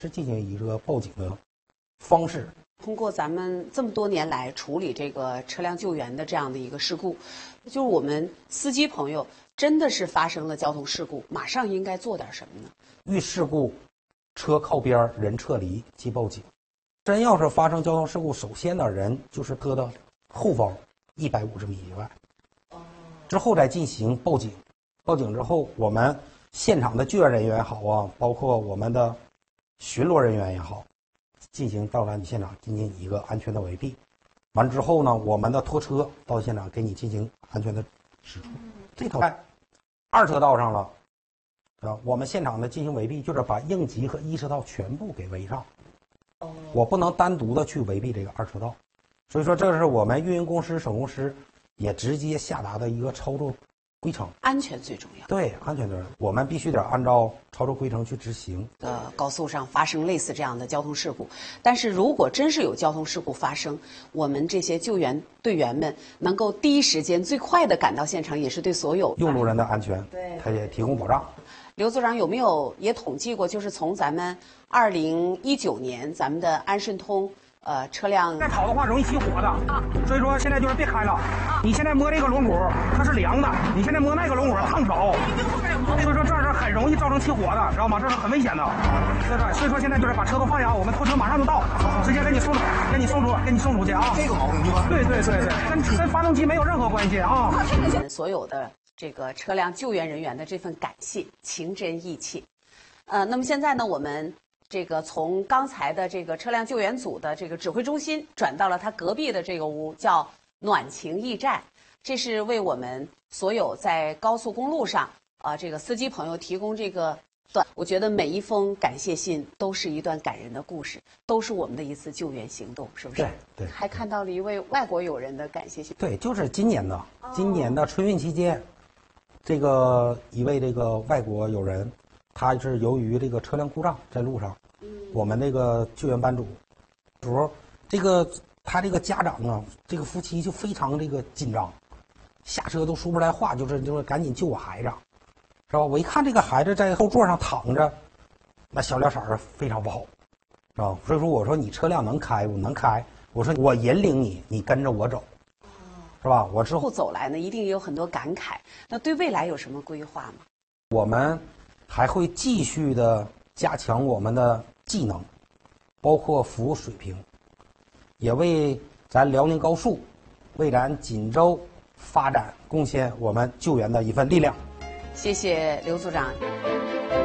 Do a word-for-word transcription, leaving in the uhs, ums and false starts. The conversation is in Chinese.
是进行一个报警的方式。 通过咱们这么多年来处理这个车辆救援的这样的一个事故，就是我们司机朋友真的是发生了交通事故，马上应该做点什么呢？ 遇事故，车靠边，人撤离即报警。真要是发生交通事故，首先呢，人就是搁到后方一百五十米以外，之后再进行报警。报警之后，我们现场的救援人员也好啊，包括我们的巡逻人员也好，进行到达你现场进行一个安全的围蔽。完之后呢，我们的拖车到现场给你进行安全的驶出。这头在二车道上了，啊，我们现场的进行围蔽，就是把应急和一车道全部给围上。我不能单独的去围蔽这个二车道，所以说这是我们运营公司、省公司也直接下达的一个操作规程。 安全最重要。 对，安全最重要，我们必须得按照操作规程去执行。 呃，高速上发生类似这样的交通事故，但是如果真是有交通事故发生，我们这些救援队员们能够第一时间、最快的赶到现场，也是对所有用路人的安全， 对， 他也提供保障。 刘组长有没有也统计过，就是从咱们二零一九年咱们的安顺通呃车辆再跑的话容易起火的，所以说现在就是别开了。你现在摸这个轮毂它是凉的，你现在摸那个轮毂烫手，所以说这是很容易造成起火的，知道吗？这是很危险的，对不对？所以说现在就是把车都放下，我们拖车马上就到，直接给你送，给你送出，给你送出去啊。这个毛病对对对对，跟跟发动机没有任何关系啊。 所有的这个车辆救援人员的这份感谢、情真意切。呃，那么现在呢，我们这个从刚才的这个车辆救援组的这个指挥中心转到了他隔壁的这个屋，叫暖情驿站，这是为我们所有在高速公路上啊、呃、这个司机朋友提供这个段。我觉得每一封感谢信都是一段感人的故事，都是我们的一次救援行动，是不是？ 对对。 还看到了一位外国友人的感谢信。 对，就是今年的，今年的春运期间，这个一位这个外国友人，他是由于这个车辆故障在路上。我们那个救援班组，时候这个他这个家长啊，这个夫妻就非常这个紧张，下车都说不出来话，就是就是赶紧救我孩子，是吧？我一看这个孩子在后座上躺着，那小脸色儿非常不好，是吧？所以说我说你车辆能开不能开？我说我引领你，你跟着我走，是吧？我之后走来呢，一定有很多感慨。那对未来有什么规划吗？ 我们还会继续的加强我们的技能，包括服务水平，也为咱辽宁高速、为咱锦州发展贡献我们救援的一份力量。 谢谢刘组长。